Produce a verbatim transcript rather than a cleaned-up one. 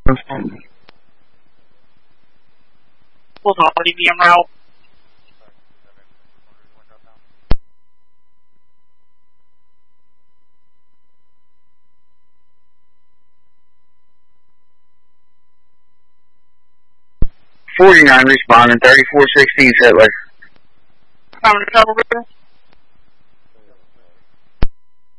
We'll already be en route. forty-nine responding, thirty-four sixteen Settler. Coming to cover, River.